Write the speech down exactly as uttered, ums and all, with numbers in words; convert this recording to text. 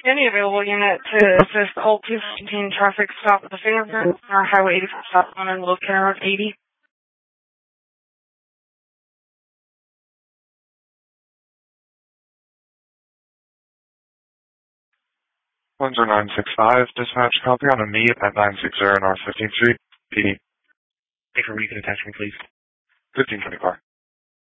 Any available unit to assist all two fifteen traffic stop at the fingerprint or Highway eighty-four southbound and Little County Road eighty. one zero nine six five, dispatch copy on a meet at nine sixty North fifteenth Street, P D. Take a recent attachment, please. fifteen twenty-four.